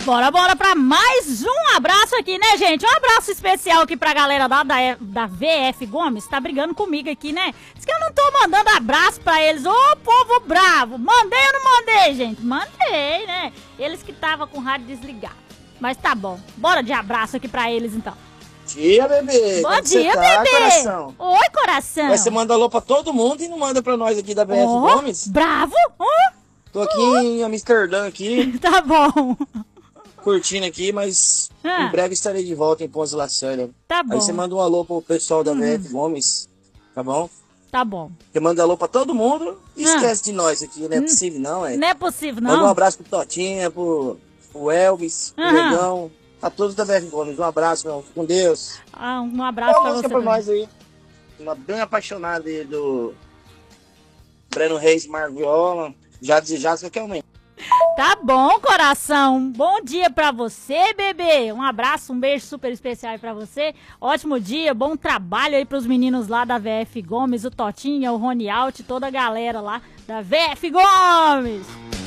Bora pra mais um abraço aqui, né, gente? Um abraço especial aqui pra galera da VF Gomes, tá brigando comigo aqui, né? Diz que eu não tô mandando abraço pra eles. Ô, povo bravo! Mandei ou não mandei, gente? Mandei, né? Eles que tava com o rádio desligado. Mas tá bom, bora de abraço aqui pra eles, então. Bom dia, bebê. Bom dia, bebê. Coração? Oi, coração. Mas você manda alô pra todo mundo e não manda pra nós aqui da VF Gomes? Bravo! Tô aqui em Amsterdã, aqui. Tá bom. Curtindo aqui, mas em breve estarei de volta em Ponce Lacerda. Tá bom. Aí você manda um alô pro pessoal da VF Gomes, tá bom? Tá bom. Você manda alô pra todo mundo e esquece de nós aqui, não é possível não, é? Não é possível, não. Manda um abraço pro Totinha, pro Elvis, pro Negão, a todos da VF Gomes. Um abraço, meu, com Deus. Um abraço pra você. Pra nós aí. Uma bem apaixonada aí do Breno Reis Marviola, já desejasse qualquer um. Tá bom, coração. Bom dia pra você, bebê. Um abraço, um beijo super especial aí pra você. Ótimo dia, bom trabalho aí pros meninos lá da VF Gomes, o Totinha, o Rony Alt, toda a galera lá da VF Gomes.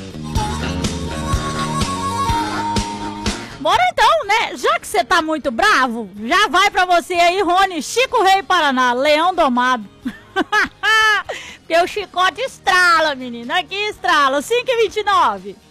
Bora então, né? Já que você tá muito bravo, já vai pra você aí, Rony, Chico Rei Paraná, Leão Domado. Porque o chicote estrala, menina. Aqui estrala. 5h29.